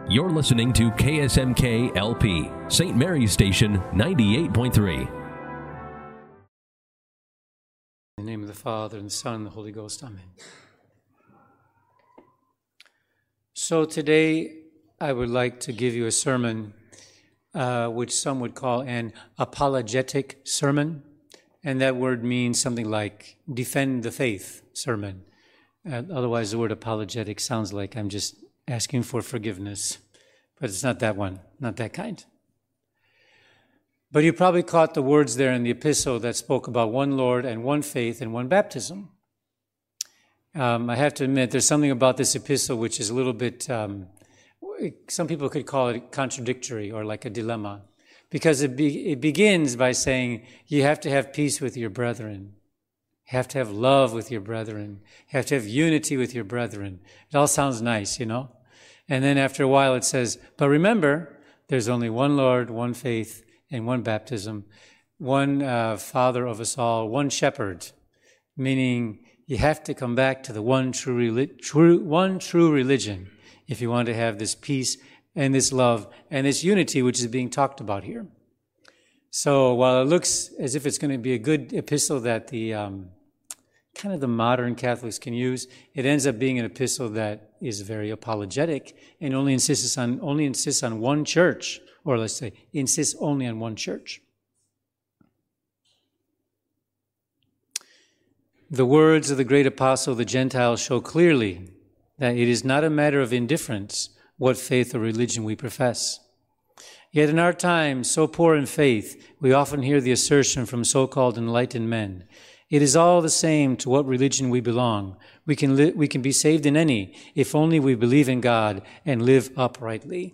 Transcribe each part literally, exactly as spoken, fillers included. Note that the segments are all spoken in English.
You're listening to K S M K L P, Saint Mary's Station, ninety-eight point three. In the name of the Father, and the Son, and the Holy Ghost. Amen. So today, I would like to give you a sermon uh, which some would call an apologetic sermon. And that word means something like defend the faith sermon. Uh, otherwise, the word apologetic sounds like I'm just asking for forgiveness. But it's not that one, not that kind. But you probably caught the words there in the epistle that spoke about one Lord and one faith and one baptism. Um, I have to admit, there's something about this epistle which is a little bit, um, some people could call it contradictory or like a dilemma. Because it, be, it begins by saying you have to have peace with your brethren. You have to have love with your brethren. You have to have unity with your brethren. It all sounds nice, you know? And then after a while it says, but remember, there's only one Lord, one faith, and one baptism, one uh, Father of us all, one shepherd, meaning you have to come back to the one true, reli- true, one true religion if you want to have this peace and this love and this unity which is being talked about here. So while it looks as if it's going to be a good epistle that the um, kind of the modern Catholics can use, it ends up being an epistle that is very apologetic and only insists on only insists on one church, or let's say insists only on one church. The words of the great apostle of the Gentiles show clearly that it is not a matter of indifference what faith or religion we profess. Yet in our time, so poor in faith, we often hear the assertion from so-called enlightened men, it is all the same to what religion we belong. We can li- we can be saved in any, if only we believe in God and live uprightly.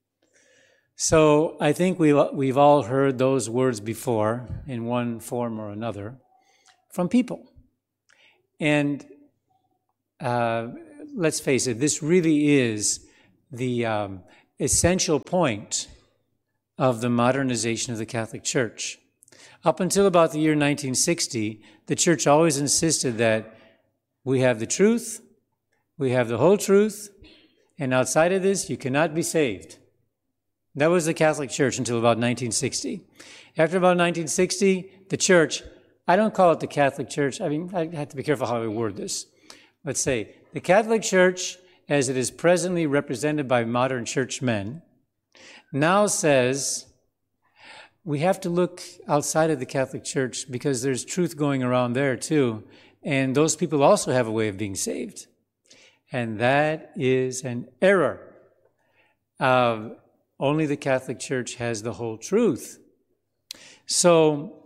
So I think we we've all heard those words before in one form or another from people. And uh, let's face it, this really is the um, essential point of the modernization of the Catholic Church. Up until about the year nineteen sixty, the Church always insisted that we have the truth, we have the whole truth, and outside of this, you cannot be saved. That was the Catholic Church until about nineteen sixty. After about nineteen sixty, the Church, I don't call it the Catholic Church, I mean, I have to be careful how I word this. Let's say, the Catholic Church, as it is presently represented by modern churchmen, now says we have to look outside of the Catholic Church because there's truth going around there too, and those people also have a way of being saved. And that is an error. Uh, only the Catholic Church has the whole truth. So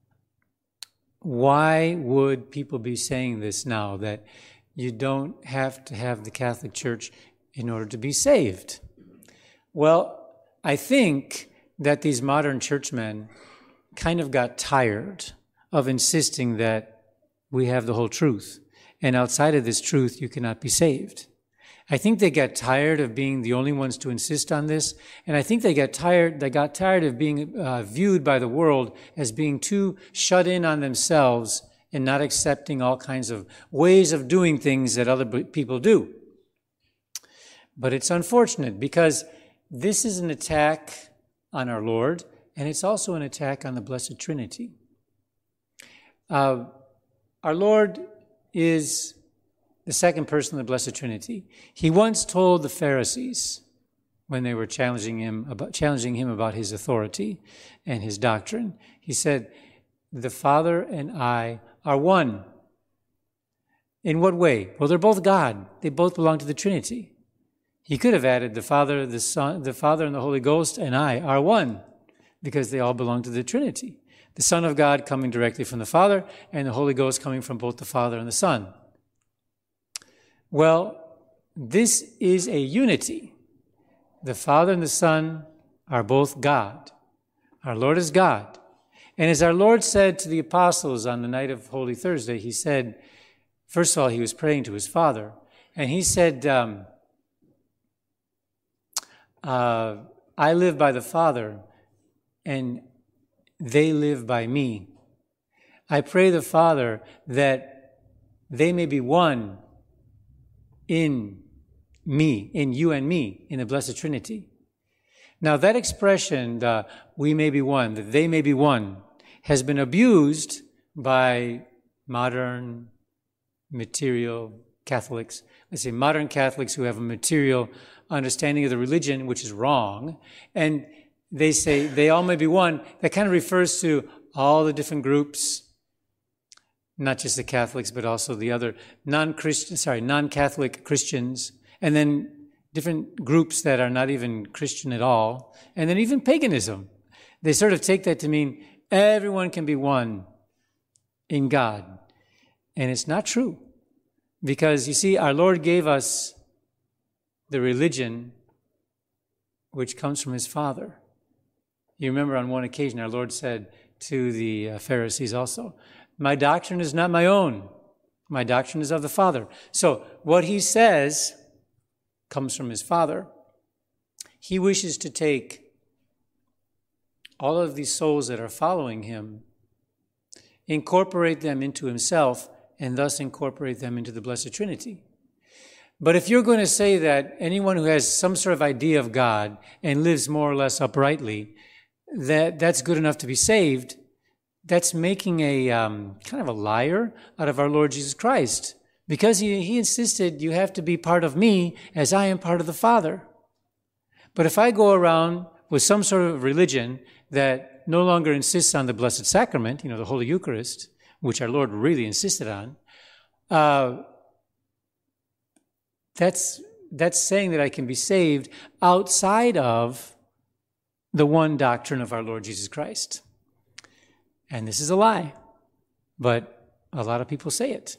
why would people be saying this now, that you don't have to have the Catholic Church in order to be saved? Well, I think that these modern churchmen kind of got tired of insisting that we have the whole truth, and outside of this truth, you cannot be saved. I think they got tired of being the only ones to insist on this, and I think they got tired, they got tired of being uh, viewed by the world as being too shut in on themselves and not accepting all kinds of ways of doing things that other people do. But it's unfortunate because this is an attack on our Lord, and it's also an attack on the Blessed Trinity. Uh, our Lord is the second person of the Blessed Trinity. He once told the Pharisees, when they were challenging him about challenging him about his authority and his doctrine, he said, "The Father and I are one." In what way? Well, they're both God. They both belong to the Trinity. He could have added the Father, the Son, the Father and the Holy Ghost and I are one, because they all belong to the Trinity. The Son of God coming directly from the Father, and the Holy Ghost coming from both the Father and the Son. Well, this is a unity. The Father and the Son are both God. Our Lord is God. And as our Lord said to the apostles on the night of Holy Thursday, he said, first of all, he was praying to his Father, and he said, um, Uh, I live by the Father, and they live by me. I pray the Father that they may be one in me, in you and me, in the Blessed Trinity. Now that expression, the we may be one, that they may be one, has been abused by modern material Catholics. Let's say modern Catholics who have a material understanding of the religion, which is wrong. And they say they all may be one. That kind of refers to all the different groups, not just the Catholics, but also the other non-Christian, sorry, non-Catholic Christians, and then different groups that are not even Christian at all, and then even paganism. They sort of take that to mean everyone can be one in God. And it's not true. Because, you see, our Lord gave us the religion which comes from His Father. You remember on one occasion our Lord said to the uh, Pharisees also, my doctrine is not my own. My doctrine is of the Father. So what He says comes from His Father. He wishes to take all of these souls that are following Him, incorporate them into Himself, and thus incorporate them into the Blessed Trinity. But if you're going to say that anyone who has some sort of idea of God and lives more or less uprightly, that that's good enough to be saved, that's making a um, kind of a liar out of our Lord Jesus Christ. Because he, he insisted, you have to be part of me as I am part of the Father. But if I go around with some sort of religion that no longer insists on the Blessed Sacrament, you know, the Holy Eucharist, which our Lord really insisted on, uh, that's, that's saying that I can be saved outside of the one doctrine of our Lord Jesus Christ. And this is a lie, but a lot of people say it.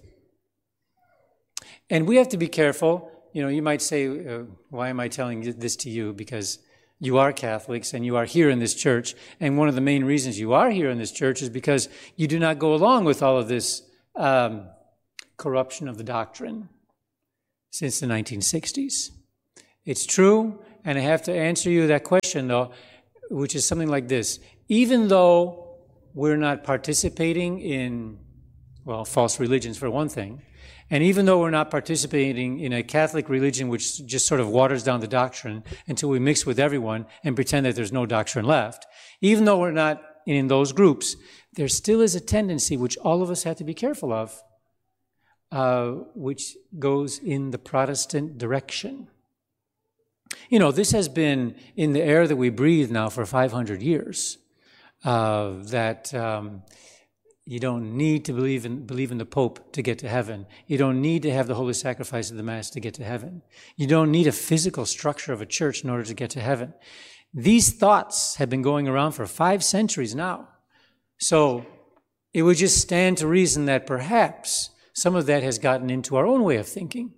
And we have to be careful. You know, you might say, uh, why am I telling this to you? Because you are Catholics and you are here in this church. And one of the main reasons you are here in this church is because you do not go along with all of this um, corruption of the doctrine since the nineteen sixties. It's true, and I have to answer you that question, though, which is something like this. Even though we're not participating in, well, false religions for one thing, and even though we're not participating in a Catholic religion which just sort of waters down the doctrine until we mix with everyone and pretend that there's no doctrine left, even though we're not in those groups, there still is a tendency which all of us have to be careful of, uh, which goes in the Protestant direction. You know, this has been in the air that we breathe now for five hundred years, uh, that... Um, You don't need to believe in believe in the Pope to get to heaven. You don't need to have the holy sacrifice of the Mass to get to heaven. You don't need a physical structure of a church in order to get to heaven. These thoughts have been going around for five centuries now. So it would just stand to reason that perhaps some of that has gotten into our own way of thinking.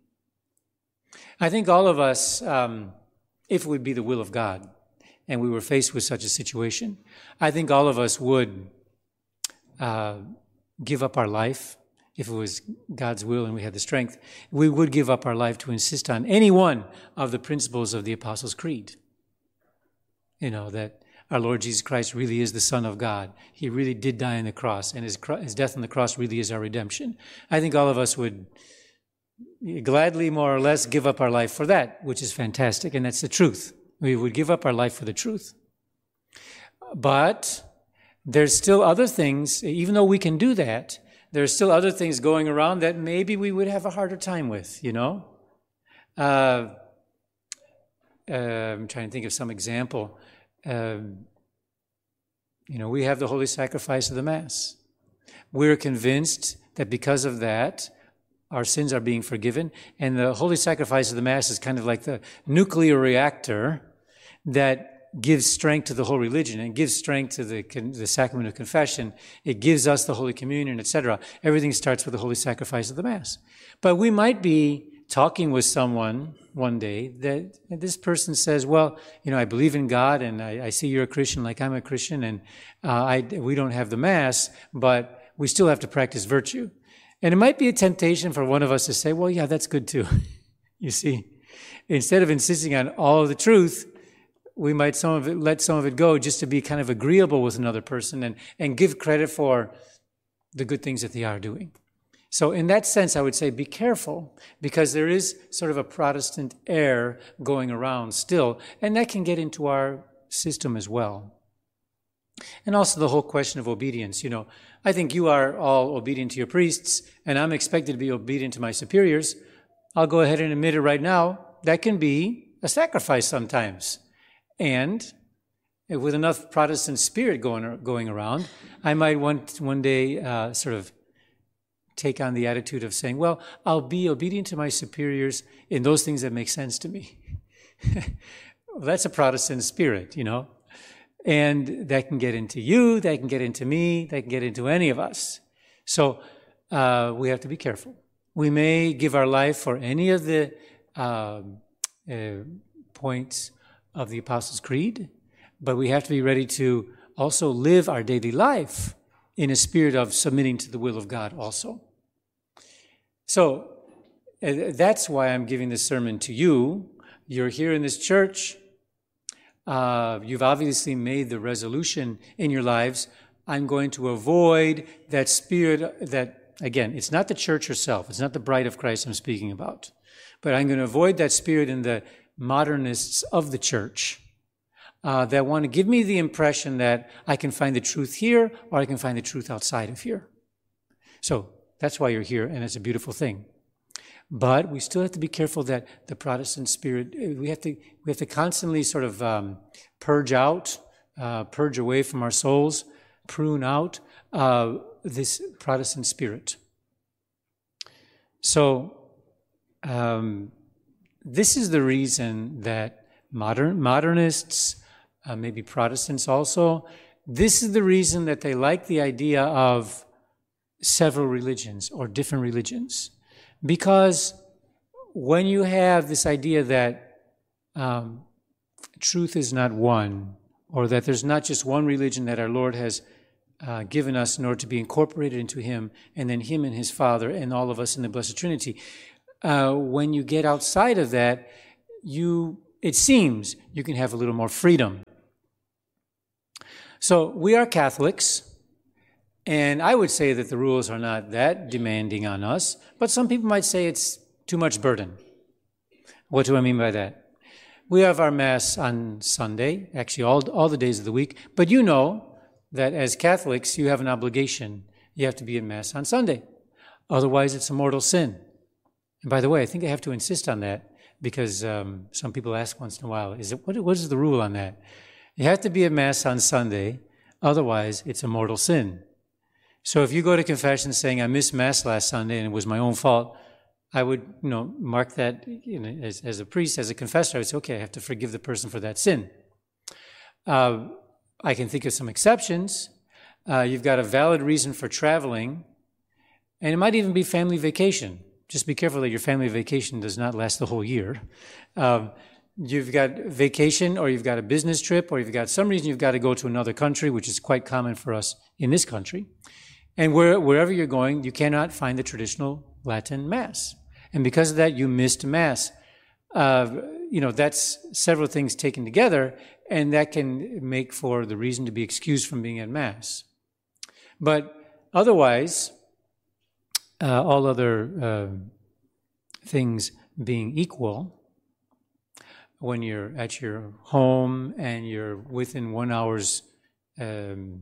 I think all of us, um, if it would be the will of God, and we were faced with such a situation, I think all of us would Uh, give up our life, if it was God's will and we had the strength, we would give up our life to insist on any one of the principles of the Apostles' Creed. You know, that our Lord Jesus Christ really is the Son of God. He really did die on the cross, and his, his death on the cross really is our redemption. I think all of us would gladly, more or less, give up our life for that, which is fantastic, and that's the truth. We would give up our life for the truth. But there's still other things, even though we can do that, there's still other things going around that maybe we would have a harder time with, you know? Uh, uh, I'm trying to think of some example. Uh, you know, we have the holy sacrifice of the Mass. We're convinced that because of that, our sins are being forgiven, and the holy sacrifice of the Mass is kind of like the nuclear reactor that gives strength to the whole religion and gives strength to the, the sacrament of confession. It gives us the Holy Communion, et cetera. Everything starts with the holy sacrifice of the Mass. But we might be talking with someone one day that this person says, well, you know, I believe in God and I, I see you're a Christian like I'm a Christian, and uh, I, we don't have the Mass, but we still have to practice virtue. And it might be a temptation for one of us to say, well, yeah, that's good too. You see, instead of insisting on all of the truth, we might some of it, let some of it go just to be kind of agreeable with another person and, and give credit for the good things that they are doing. So in that sense, I would say be careful, because there is sort of a Protestant air going around still, and that can get into our system as well. And also the whole question of obedience. You know, I think you are all obedient to your priests, and I'm expected to be obedient to my superiors. I'll go ahead and admit it right now. That can be a sacrifice sometimes. And with enough Protestant spirit going going around, I might want one day uh, sort of take on the attitude of saying, well, I'll be obedient to my superiors in those things that make sense to me. Well, that's a Protestant spirit, you know. And that can get into you, that can get into me, that can get into any of us. So uh, we have to be careful. We may give our life for any of the uh, uh, points of the Apostles' Creed, but we have to be ready to also live our daily life in a spirit of submitting to the will of God also. So uh, that's why I'm giving this sermon to you. You're here in this church. Uh, you've obviously made the resolution in your lives, I'm going to avoid that spirit that, again, it's not the church herself. It's not the bride of Christ I'm speaking about. But I'm going to avoid that spirit in the modernists of the church uh, that want to give me the impression that I can find the truth here or I can find the truth outside of here. So that's why you're here, and it's a beautiful thing. But we still have to be careful that the Protestant spirit, we have to we have to constantly sort of um, purge out, uh, purge away from our souls, prune out uh, this Protestant spirit. So um, this is the reason that modern modernists, uh, maybe Protestants also, this is the reason that they like the idea of several religions or different religions. Because when you have this idea that um, truth is not one, or that there's not just one religion that our Lord has uh, given us in order to be incorporated into Him, and then Him and His Father, and all of us in the Blessed Trinity, uh, when you get outside of that, you it seems you can have a little more freedom. So we are Catholics. And I would say that the rules are not that demanding on us, but some people might say it's too much burden. What do I mean by that? We have our Mass on Sunday, actually all, all the days of the week, but you know that as Catholics, you have an obligation. You have to be in Mass on Sunday. Otherwise, it's a mortal sin. And by the way, I think I have to insist on that because um, some people ask once in a while, is it, what, what is the rule on that? You have to be at Mass on Sunday, otherwise it's a mortal sin. So if you go to confession saying, I missed Mass last Sunday and it was my own fault, I would, you know, mark that you know, as, as a priest, as a confessor. I would say, okay, I have to forgive the person for that sin. Uh, I can think of some exceptions. Uh, you've got a valid reason for traveling, and it might even be family vacation. Just be careful that your family vacation does not last the whole year. Um, you've got vacation, or you've got a business trip, or you've got some reason you've got to go to another country, which is quite common for us in this country. And where, wherever you're going, you cannot find the traditional Latin Mass. And because of that, you missed Mass. Uh, you know, that's several things taken together, and that can make for the reason to be excused from being at Mass. But otherwise, uh, all other uh, things being equal, when you're at your home and you're within one hour's um,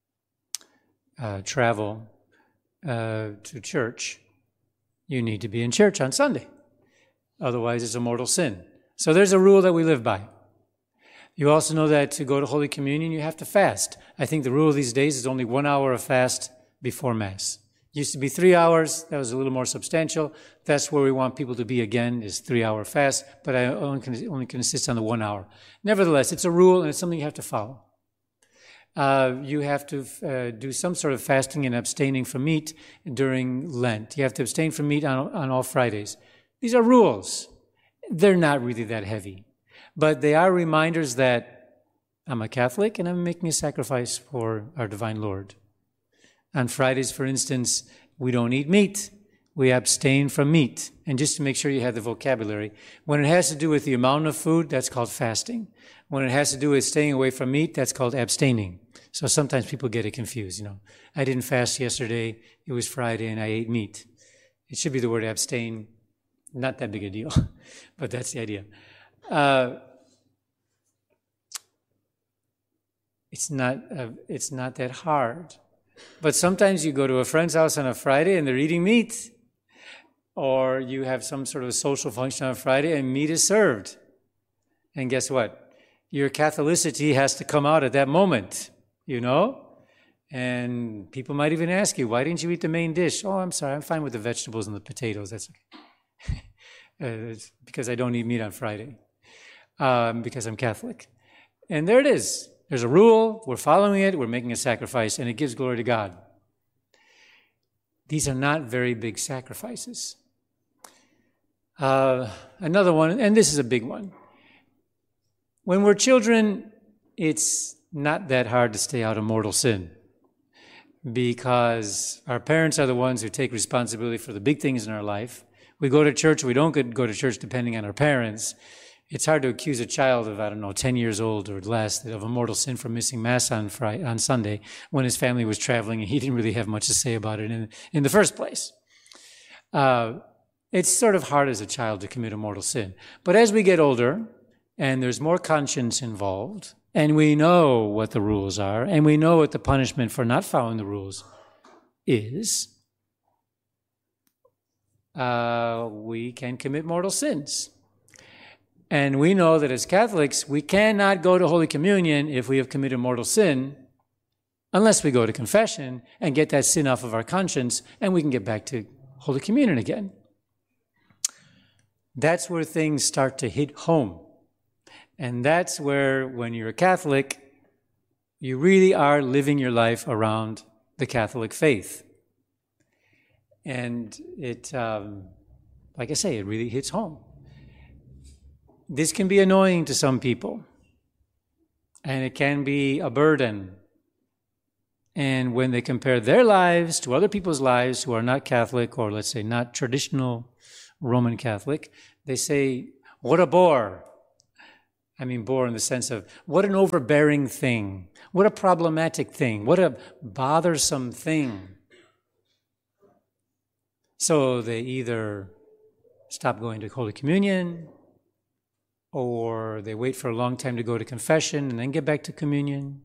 Uh, travel uh, to church, you need to be in church on Sunday. Otherwise, it's a mortal sin. So there's a rule that we live by. You also know that to go to Holy Communion, you have to fast. I think the rule these days is only one hour of fast before Mass. It used to be three hours. That was a little more substantial. That's where we want people to be again, is three-hour fast. But I only can, only can insist on the one hour. Nevertheless, it's a rule, and it's something you have to follow. Uh, you have to uh, do some sort of fasting and abstaining from meat during Lent. You have to abstain from meat on, on all Fridays. These are rules. They're not really that heavy. But they are reminders that I'm a Catholic and I'm making a sacrifice for our Divine Lord. On Fridays, for instance, we don't eat meat. We abstain from meat. And just to make sure you have the vocabulary, when it has to do with the amount of food, that's called fasting. When it has to do with staying away from meat, that's called abstaining. So sometimes people get it confused, you know. I didn't fast yesterday, it was Friday, and I ate meat. It should be the word abstain. Not that big a deal, but that's the idea. Uh, it's not uh, it's not that hard. But sometimes you go to a friend's house on a Friday and they're eating meat. Or you have some sort of social function on a Friday and meat is served. And guess what? Your Catholicity has to come out at that moment, you know? And people might even ask you, why didn't you eat the main dish? Oh, I'm sorry, I'm fine with the vegetables and the potatoes. That's okay. uh, it's because I don't eat meat on Friday, um, because I'm Catholic. And there it is. There's a rule, we're following it, we're making a sacrifice, and it gives glory to God. These are not very big sacrifices. Uh, another one, and this is a big one. When we're children, it's not that hard to stay out of mortal sin, because our parents are the ones who take responsibility for the big things in our life. We go to church, we don't go to church depending on our parents. It's hard to accuse a child of, I don't know, ten years old or less of a mortal sin for missing Mass on Friday, on Sunday when his family was traveling and he didn't really have much to say about it in, in the first place. Uh, it's sort of hard as a child to commit a mortal sin. But as we get older and there's more conscience involved and we know what the rules are and we know what the punishment for not following the rules is, uh, we can commit mortal sins. And we know that as Catholics, we cannot go to Holy Communion if we have committed mortal sin unless we go to confession and get that sin off of our conscience, and we can get back to Holy Communion again. That's where things start to hit home. And that's where, when you're a Catholic, you really are living your life around the Catholic faith. And it, um, like I say, it really hits home. This can be annoying to some people, and it can be a burden. And when they compare their lives to other people's lives who are not Catholic, or let's say not traditional Roman Catholic, they say, what a bore. I mean, bore in the sense of, what an overbearing thing, what a problematic thing, what a bothersome thing. So they either stop going to Holy Communion, or they wait for a long time to go to confession and then get back to communion,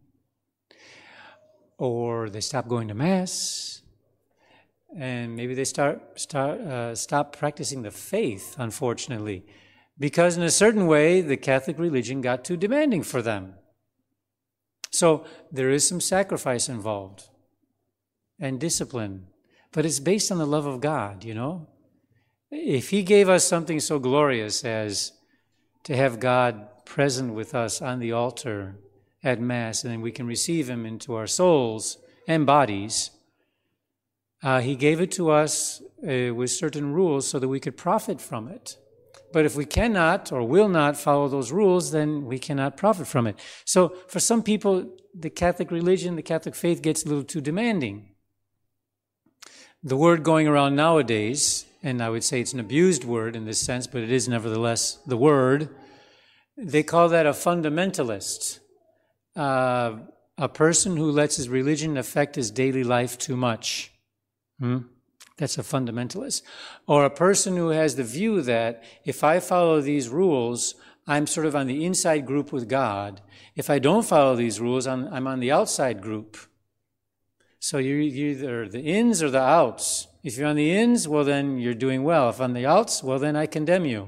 or they stop going to Mass, and maybe they start start uh, stop practicing the faith, unfortunately, because in a certain way the Catholic religion got too demanding for them. So there is some sacrifice involved and discipline, but it's based on the love of God, you know? If He gave us something so glorious as to have God present with us on the altar at Mass, and then we can receive Him into our souls and bodies. Uh, he gave it to us uh, with certain rules so that we could profit from it. But if we cannot or will not follow those rules, then we cannot profit from it. So for some people, the Catholic religion, the Catholic faith gets a little too demanding. The word going around nowadays, and I would say it's an abused word in this sense, but it is nevertheless the word, they call that a fundamentalist, uh, a person who lets his religion affect his daily life too much. Hmm? That's a fundamentalist. Or a person who has the view that if I follow these rules, I'm sort of on the inside group with God. If I don't follow these rules, I'm, I'm on the outside group. So you're either the ins or the outs. If you're on the ins, well, then you're doing well. If on the outs, well, then I condemn you.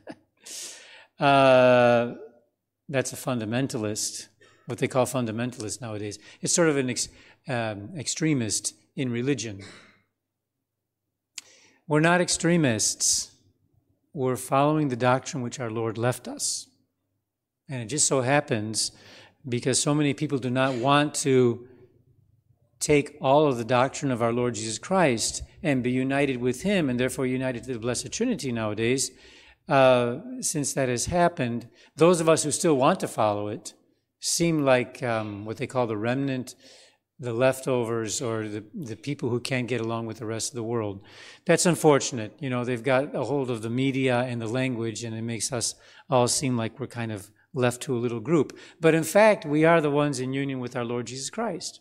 uh, that's a fundamentalist, what they call fundamentalist nowadays. It's sort of an ex, um, extremist in religion. We're not extremists. We're following the doctrine which our Lord left us. And it just so happens, because so many people do not want to take all of the doctrine of our Lord Jesus Christ and be united with Him, and therefore united to the Blessed Trinity nowadays, uh, since that has happened, those of us who still want to follow it seem like um, what they call the remnant, the leftovers, or the, the people who can't get along with the rest of the world. That's unfortunate. You know, they've got a hold of the media and the language, and it makes us all seem like we're kind of left to a little group. But in fact, we are the ones in union with our Lord Jesus Christ.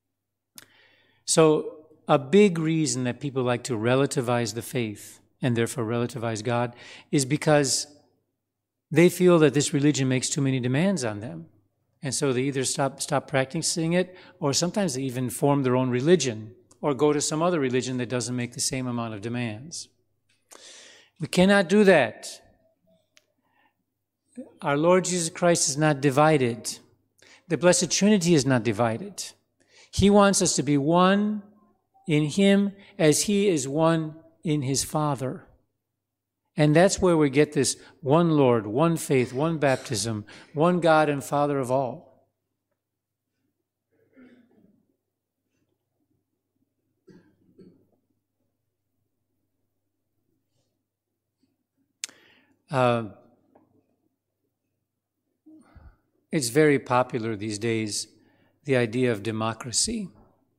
So a big reason that people like to relativize the faith and therefore relativize God is because they feel that this religion makes too many demands on them. And so they either stop stop practicing it, or sometimes they even form their own religion or go to some other religion that doesn't make the same amount of demands. We cannot do that. Our Lord Jesus Christ is not divided. The Blessed Trinity is not divided. He wants us to be one in Him as He is one in His Father. And that's where we get this one Lord, one faith, one baptism, one God and Father of all. Uh, it's very popular these days, the idea of democracy.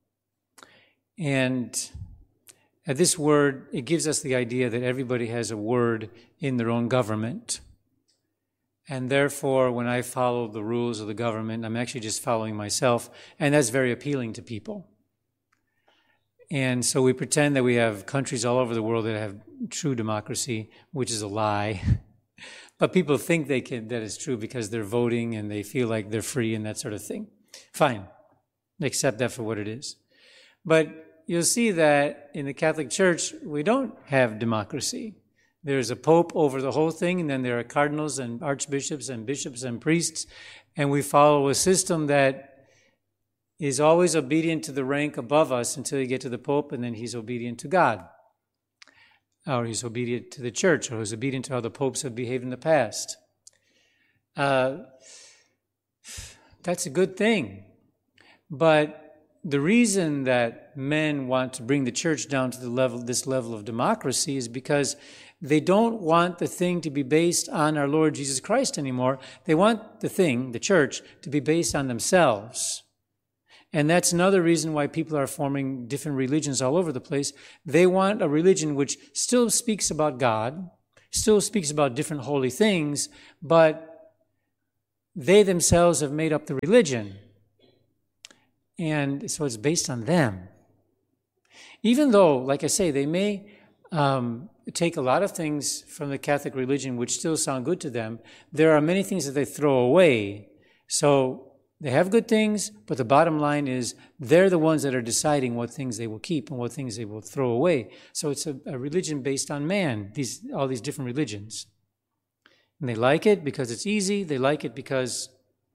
And Uh, this word, it gives us the idea that everybody has a word in their own government. And therefore, when I follow the rules of the government, I'm actually just following myself, and that's very appealing to people. And so we pretend that we have countries all over the world that have true democracy, which is a lie. But people think they can, that it's true because they're voting and they feel like they're free and that sort of thing. Fine. Accept that for what it is. But you'll see that in the Catholic Church, we don't have democracy. There's a pope over the whole thing, and then there are cardinals and archbishops and bishops and priests, and we follow a system that is always obedient to the rank above us until you get to the pope, and then he's obedient to God. Or he's obedient to the church, or he's obedient to how the popes have behaved in the past. Uh, that's a good thing. But the reason that men want to bring the church down to the level, this level of democracy, is because they don't want the thing to be based on our Lord Jesus Christ anymore. They want the thing, the church, to be based on themselves. And that's another reason why people are forming different religions all over the place. They want a religion which still speaks about God, still speaks about different holy things, but they themselves have made up the religion. And so it's based on them. Even though, like I say, they may um, take a lot of things from the Catholic religion which still sound good to them, there are many things that they throw away. So they have good things, but the bottom line is they're the ones that are deciding what things they will keep and what things they will throw away. So it's a, a religion based on man, these all these different religions. And they like it because it's easy. They like it because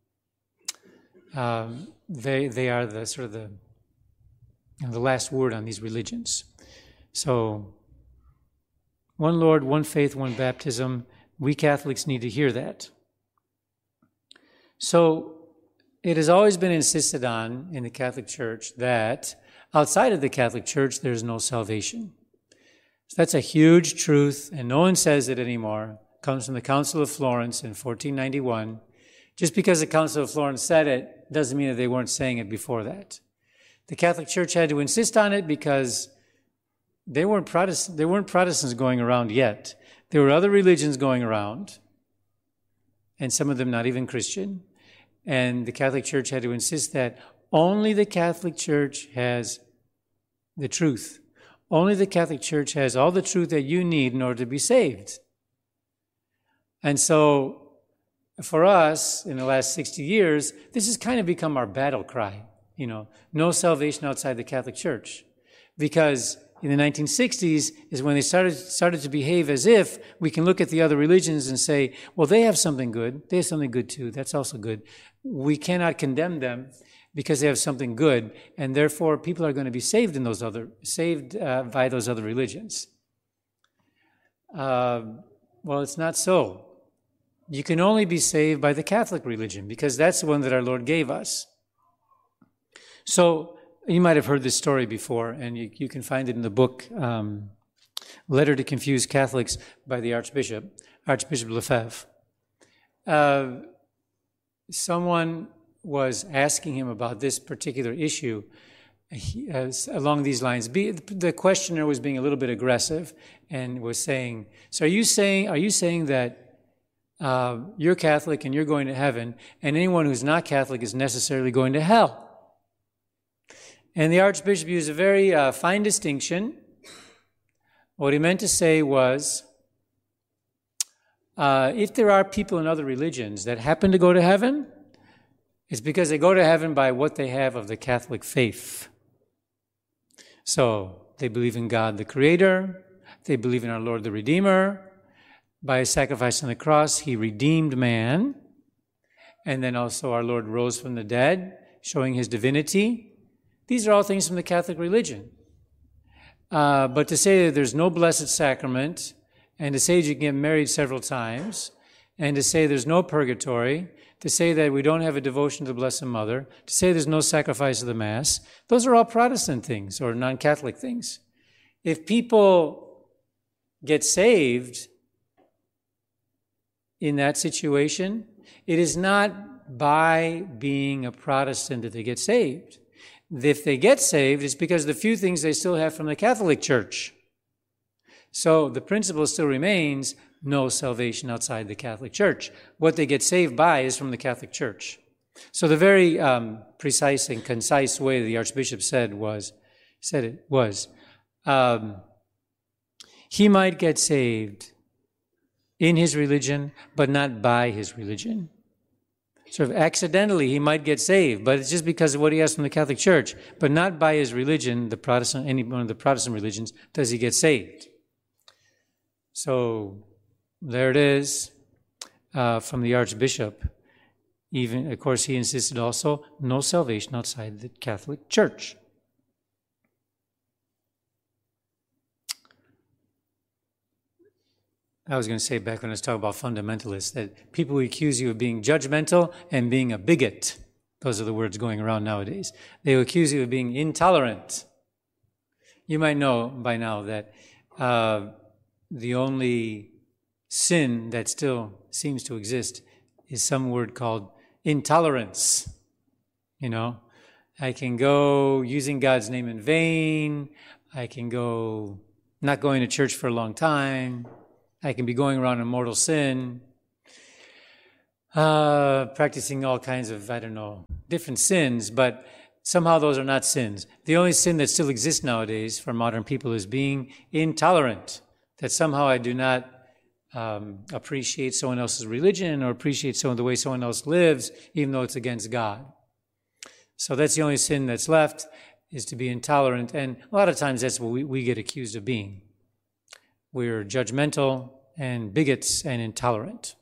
um, They they are the sort of the you know, the last word on these religions. So one Lord, one faith, one baptism. We Catholics need to hear that. So it has always been insisted on in the Catholic Church that outside of the Catholic Church there's no salvation. So that's a huge truth, and no one says it anymore. It comes from the Council of Florence in fourteen ninety-one. Just because the Council of Florence said it doesn't mean that they weren't saying it before that. The Catholic Church had to insist on it because they weren't Protestant, there weren't Protestants going around yet. There were other religions going around, and some of them not even Christian. And the Catholic Church had to insist that only the Catholic Church has the truth. Only the Catholic Church has all the truth that you need in order to be saved. And so for us, in the last sixty years, this has kind of become our battle cry, you know, no salvation outside the Catholic Church. Because in the nineteen sixties is when they started started to behave as if we can look at the other religions and say, well, they have something good. They have something good too. That's also good. We cannot condemn them because they have something good, and therefore people are going to be saved in those other saved uh, by those other religions. Uh, well, it's not so. You can only be saved by the Catholic religion because that's the one that our Lord gave us. So you might have heard this story before, and you, you can find it in the book um, Letter to Confused Catholics by the Archbishop, Archbishop Lefebvre. Uh, someone was asking him about this particular issue he, uh, along these lines. Be, the questioner was being a little bit aggressive and was saying, so are you saying, are you saying that uh, you're Catholic and you're going to heaven, and anyone who's not Catholic is necessarily going to hell. And the Archbishop used a very uh, fine distinction. What he meant to say was, uh, if there are people in other religions that happen to go to heaven, it's because they go to heaven by what they have of the Catholic faith. So they believe in God the Creator, they believe in our Lord the Redeemer. By his sacrifice on the cross, he redeemed man. And then also our Lord rose from the dead, showing his divinity. These are all things from the Catholic religion. Uh, but to say that there's no blessed sacrament, and to say that you can get married several times, and to say there's no purgatory, to say that we don't have a devotion to the Blessed Mother, to say there's no sacrifice of the Mass, those are all Protestant things or non-Catholic things. If people get saved in that situation, it is not by being a Protestant that they get saved. If they get saved, it's because of the few things they still have from the Catholic Church. So the principle still remains, no salvation outside the Catholic Church. What they get saved by is from the Catholic Church. So the very um, precise and concise way the Archbishop said was, said it was, um, he might get saved in his religion, but not by his religion. Sort of accidentally, he might get saved, but it's just because of what he has from the Catholic Church, but not by his religion, the Protestant, any one of the Protestant religions, does he get saved. So there it is uh, from the Archbishop. Even, of course, he insisted also, no salvation outside the Catholic Church. I was going to say back when I was talking about fundamentalists, that people who accuse you of being judgmental and being a bigot, those are the words going around nowadays. They will accuse you of being intolerant. You might know by now that uh, the only sin that still seems to exist is some word called intolerance. You know, I can go using God's name in vain. I can go not going to church for a long time. I can be going around in mortal sin, uh, practicing all kinds of, I don't know, different sins, but somehow those are not sins. The only sin that still exists nowadays for modern people is being intolerant, that somehow I do not um, appreciate someone else's religion or appreciate someone the way someone else lives, even though it's against God. So that's the only sin that's left, is to be intolerant, and a lot of times that's what we, we get accused of being. We're judgmental and bigots and intolerant.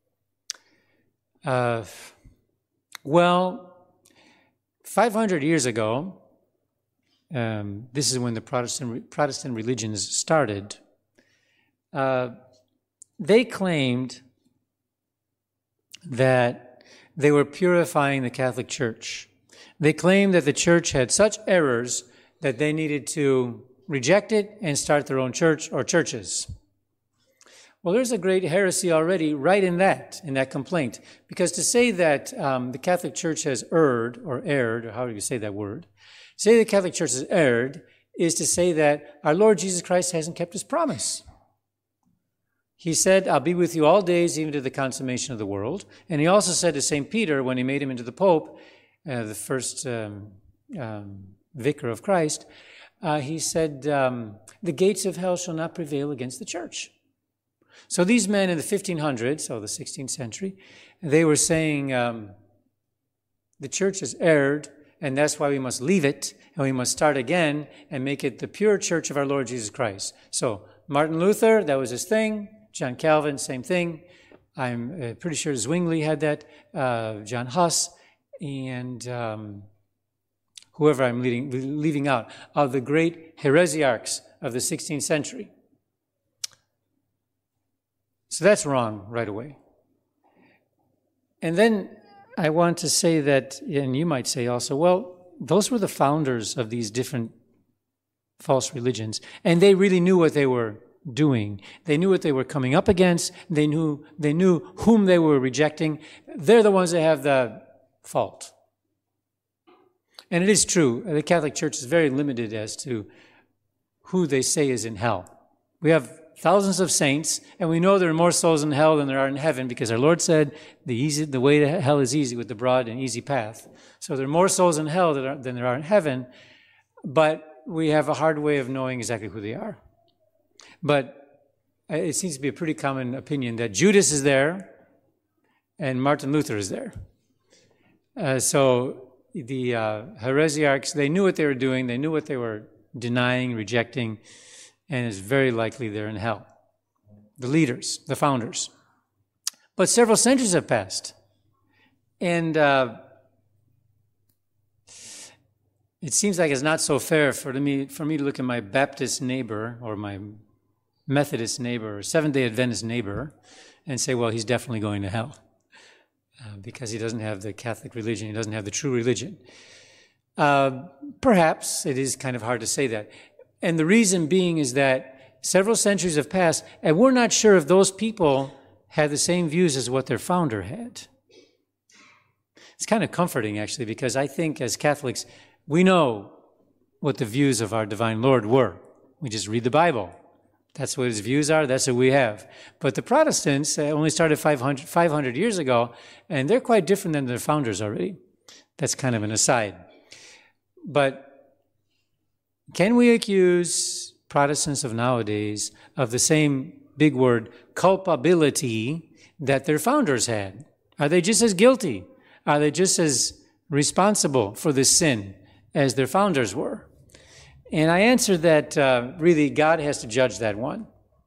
Uh, well, five hundred years ago, um, this is when the Protestant Protestant religions started, uh, they claimed that they were purifying the Catholic Church. They claimed that the Church had such errors that they needed to reject it and start their own church or churches. Well, there's a great heresy already right in that, in that complaint. Because to say that um, the Catholic Church has erred, or erred, or how do you say that word? Say the Catholic Church has erred is to say that our Lord Jesus Christ hasn't kept his promise. He said, I'll be with you all days, even to the consummation of the world. And he also said to Saint Peter, when he made him into the Pope, uh, the first um, um, vicar of Christ, Uh, he said, um, the gates of hell shall not prevail against the church. So these men in the fifteen hundreds, so the sixteenth century, they were saying um, the church has erred, and that's why we must leave it, and we must start again and make it the pure church of our Lord Jesus Christ. So Martin Luther, that was his thing. John Calvin, same thing. I'm uh, pretty sure Zwingli had that. Uh, John Huss, and Um, whoever I'm leading, leaving out, of the great heresiarchs of the sixteenth century. So that's wrong right away. And then I want to say that, and you might say also, well, those were the founders of these different false religions, and they really knew what they were doing. They knew what they were coming up against. They knew, they knew whom they were rejecting. They're the ones that have the fault. And it is true, the Catholic Church is very limited as to who they say is in hell. We have thousands of saints, and we know there are more souls in hell than there are in heaven because our Lord said the easy, the way to hell is easy with the broad and easy path. So there are more souls in hell than, are, than there are in heaven, but we have a hard way of knowing exactly who they are. But it seems to be a pretty common opinion that Judas is there and Martin Luther is there. Uh, so the uh, heresiarchs, they knew what they were doing, they knew what they were denying, rejecting, and it's very likely they're in hell. The leaders, the founders. But several centuries have passed. And uh, it seems like it's not so fair for me, for me to look at my Baptist neighbor or my Methodist neighbor or Seventh-day Adventist neighbor and say, well, he's definitely going to hell uh, because he doesn't have the Catholic religion, he doesn't have the true religion. Uh, perhaps it is kind of hard to say that. And the reason being is that several centuries have passed, and we're not sure if those people had the same views as what their founder had. It's kind of comforting, actually, because I think as Catholics, we know what the views of our divine Lord were. We just read the Bible. That's what his views are. That's what we have. But the Protestants uh, only started five hundred, five hundred years ago, and they're quite different than their founders already. That's kind of an aside. But can we accuse Protestants of nowadays of the same big word, culpability, that their founders had? Are they just as guilty? Are they just as responsible for this sin as their founders were? And I answer that uh, really God has to judge that one.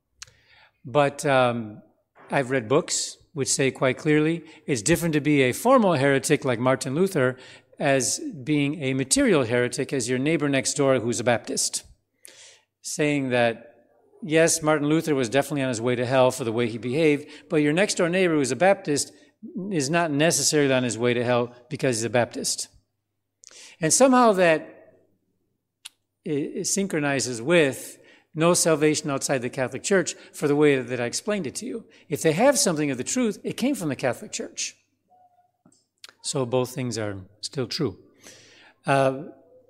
But um, I've read books which say quite clearly it's different to be a formal heretic like Martin Luther as being a material heretic as your neighbor next door who's a Baptist. Saying that, yes, Martin Luther was definitely on his way to hell for the way he behaved, but your next door neighbor who's a Baptist is not necessarily on his way to hell because he's a Baptist. And somehow that it synchronizes with no salvation outside the Catholic Church for the way that I explained it to you. If they have something of the truth, it came from the Catholic Church. So both things are still true. Uh,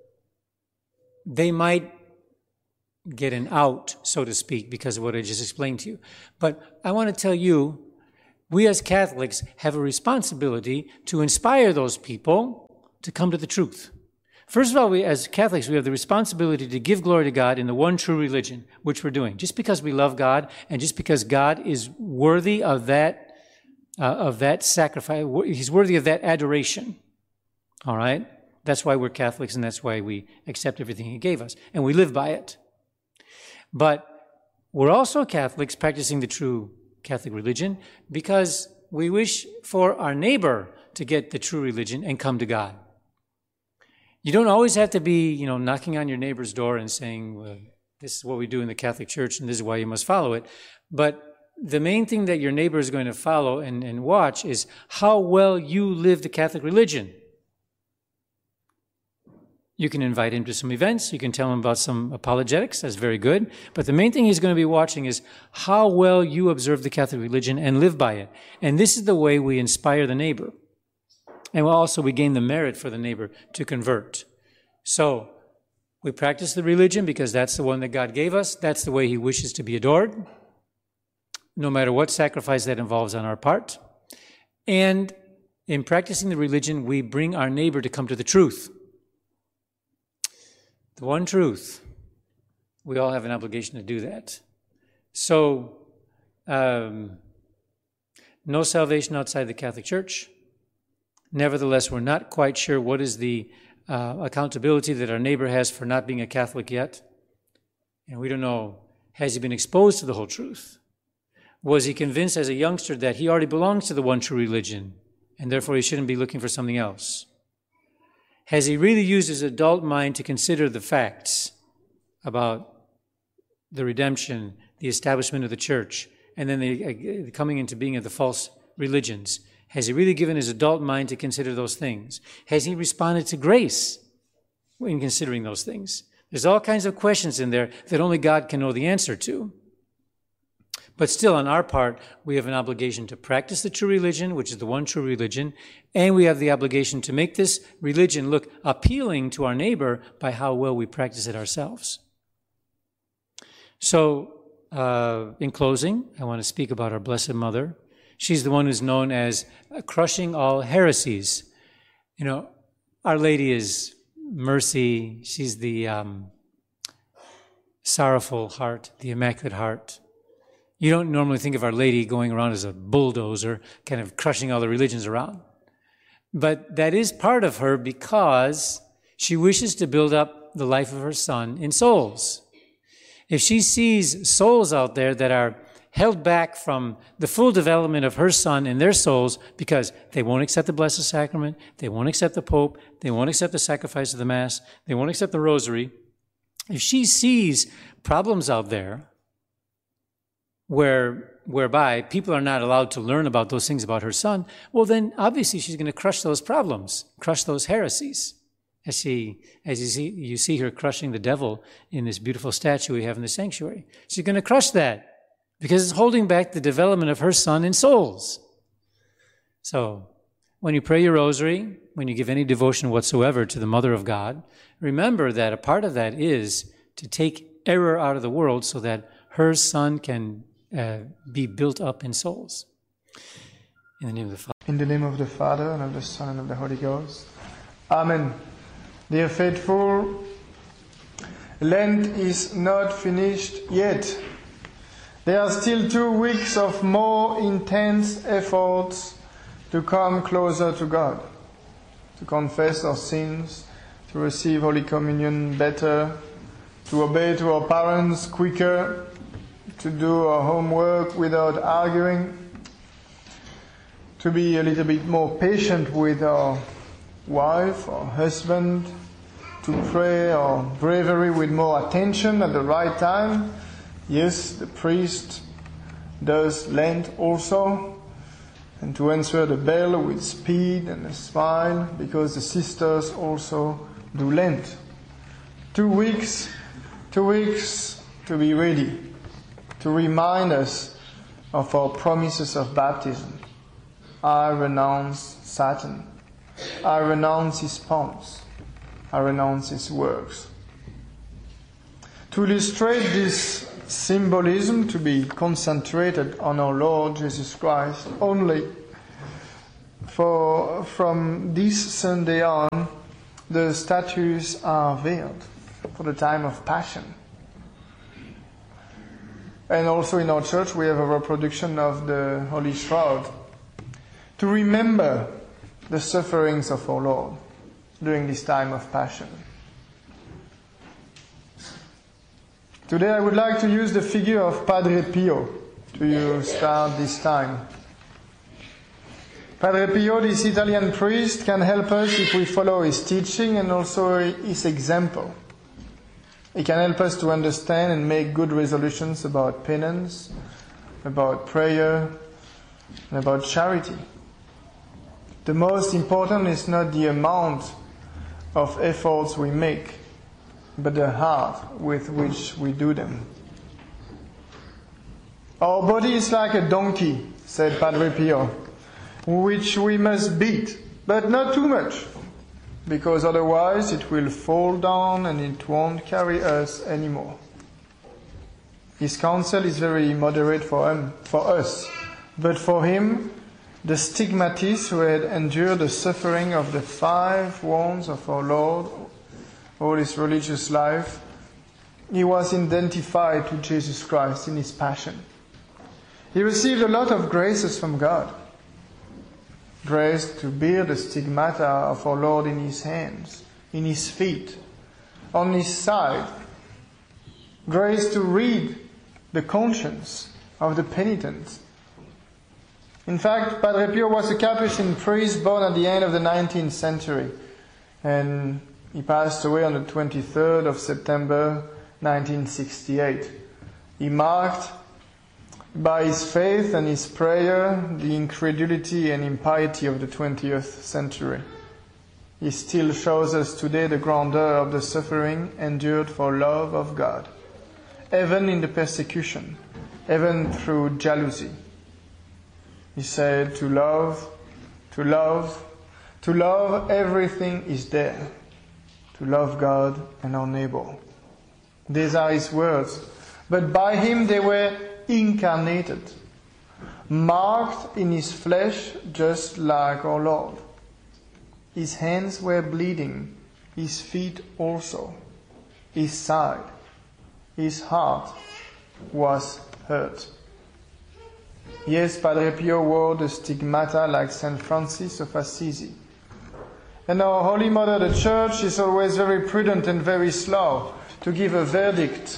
they might get an out, so to speak, because of what I just explained to you. But I want to tell you, we as Catholics have a responsibility to inspire those people to come to the truth. First of all, we as Catholics, we have the responsibility to give glory to God in the one true religion, which we're doing. Just because we love God and just because God is worthy of that Uh, of that sacrifice, he's worthy of that adoration, all right? That's why we're Catholics, and that's why we accept everything he gave us, and we live by it. But we're also Catholics practicing the true Catholic religion because we wish for our neighbor to get the true religion and come to God. You don't always have to be, you know, knocking on your neighbor's door and saying, well, this is what we do in the Catholic Church, and this is why you must follow it. But the main thing that your neighbor is going to follow and, and watch is how well you live the Catholic religion. You can invite him to some events. You can tell him about some apologetics. That's very good. But the main thing he's going to be watching is how well you observe the Catholic religion and live by it. And this is the way we inspire the neighbor. And also we gain the merit for the neighbor to convert. So we practice the religion because that's the one that God gave us. That's the way he wishes to be adored, no matter what sacrifice that involves on our part. And in practicing the religion, we bring our neighbor to come to the truth. The one truth. We all have an obligation to do that. So, um, no salvation outside the Catholic Church. Nevertheless, we're not quite sure what is the uh, accountability that our neighbor has for not being a Catholic yet. And we don't know, has he been exposed to the whole truth? Was he convinced as a youngster that he already belongs to the one true religion and therefore he shouldn't be looking for something else? Has he really used his adult mind to consider the facts about the redemption, the establishment of the church, and then the uh, coming into being of the false religions? Has he really given his adult mind to consider those things? Has he responded to grace in considering those things? There's all kinds of questions in there that only God can know the answer to. But still, on our part, we have an obligation to practice the true religion, which is the one true religion, and we have the obligation to make this religion look appealing to our neighbor by how well we practice it ourselves. So, uh, in closing, I want to speak about our Blessed Mother. She's the one who's known as crushing all heresies. You know, Our Lady is mercy. She's the um, sorrowful heart, the Immaculate Heart. You don't normally think of Our Lady going around as a bulldozer, kind of crushing all the religions around. But that is part of her because she wishes to build up the life of her Son in souls. If she sees souls out there that are held back from the full development of her Son in their souls because they won't accept the Blessed Sacrament, they won't accept the Pope, they won't accept the sacrifice of the Mass, they won't accept the Rosary, if she sees problems out there where whereby people are not allowed to learn about those things about her Son, well then obviously she's going to crush those problems, crush those heresies. As she, as you see, you see her crushing the devil in this beautiful statue we have in the sanctuary. She's going to crush that because it's holding back the development of her Son in souls. So when you pray your rosary, when you give any devotion whatsoever to the Mother of God, remember that a part of that is to take error out of the world so that her Son can uh, be built up in souls. In the name of the Father. In the name of the Father, and of the Son, and of the Holy Ghost. Amen. Dear faithful, Lent is not finished yet. There are still two weeks of more intense efforts to come closer to God, to confess our sins, to receive Holy Communion better, to obey to our parents quicker, to do our homework without arguing, to be a little bit more patient with our wife or husband, to pray our bravery with more attention at the right time. Yes, the priest does Lent also, and to answer the bell with speed and a smile, because the sisters also do Lent. Two weeks, two weeks to be ready, to remind us of our promises of baptism. I renounce Satan. I renounce his pomps. I renounce his works. To illustrate this symbolism, to be concentrated on our Lord Jesus Christ only, for from this Sunday on, the statues are veiled for the time of Passion. And also in our church we have a reproduction of the Holy Shroud, to remember the sufferings of our Lord during this time of Passion. Today I would like to use the figure of Padre Pio to start this time. Padre Pio, this Italian priest, can help us if we follow his teaching and also his example. He can help us to understand and make good resolutions about penance, about prayer, and about charity. The most important is not the amount of efforts we make, but the heart with which we do them. Our body is like a donkey, said Padre Pio, which we must beat, but not too much, because otherwise it will fall down and it won't carry us anymore. His counsel is very moderate for him, for us, but for him, the stigmatist who had endured the suffering of the five wounds of our Lord all his religious life, he was identified to Jesus Christ in his Passion. He received a lot of graces from God. Grace to bear the stigmata of our Lord in his hands, in his feet, on his side. Grace to read the conscience of the penitent. In fact, Padre Pio was a Capuchin priest born at the end of the nineteenth century, and he passed away on the twenty-third of September nineteen sixty-eight. He marked by his faith and his prayer the incredulity and impiety of the twentieth century. He still shows us today the grandeur of the suffering endured for love of God, even in the persecution, even through jealousy. He said, to love, to love, to love, everything is there. To love God and our neighbor. These are his words but by him they were incarnated, marked in his flesh just like our Lord. His hands were bleeding, his feet also, his side, his heart was hurt. Yes, Padre Pio wore the stigmata like Saint Francis of Assisi. And our Holy Mother, the Church, is always very prudent and very slow to give a verdict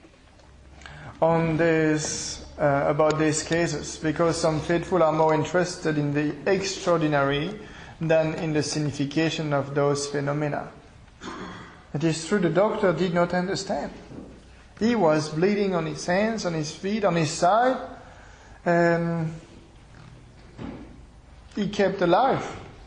on this, uh, about these cases, because some faithful are more interested in the extraordinary than in the signification of those phenomena. It is true, the doctor did not understand. He was bleeding on his hands, on his feet, on his side, and he kept alive.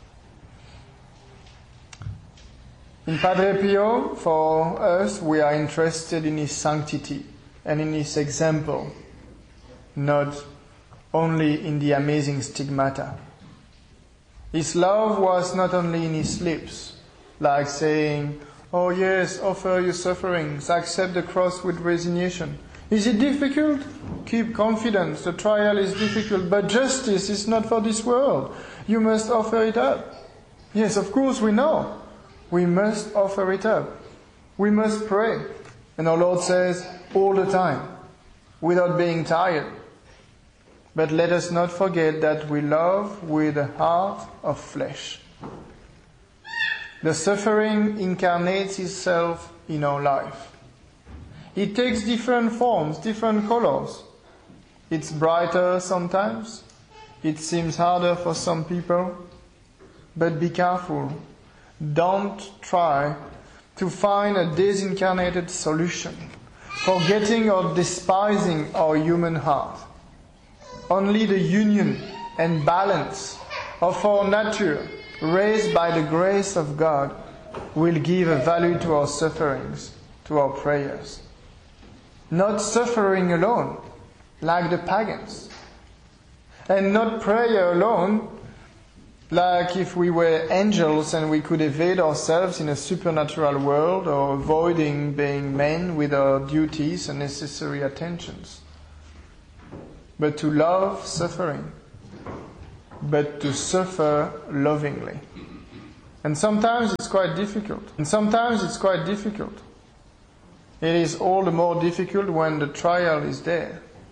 In Padre Pio, for us, we are interested in his sanctity and in his example, not only in the amazing stigmata. His love was not only in his lips, like saying, "Oh yes, offer your sufferings, accept the cross with resignation. Is it difficult? Keep confidence, the trial is difficult, but justice is not for this world. You must offer it up." Yes, of course we know. We must offer it up. We must pray. And our Lord says, all the time, without being tired. But let us not forget that we love with a heart of flesh. The suffering incarnates itself in our life. It takes different forms, different colors. It's brighter sometimes. It seems harder for some people. But be careful. Don't try to find a disincarnated solution, forgetting or despising our human heart. Only the union and balance of our nature, raised by the grace of God, will give a value to our sufferings, to our prayers. Not suffering alone, like the pagans. And not prayer alone, like if we were angels and we could evade ourselves in a supernatural world, or avoiding being men with our duties and necessary attentions. But to love suffering, but to suffer lovingly. And sometimes it's quite difficult. And sometimes it's quite difficult. It is all the more difficult when the trial is there.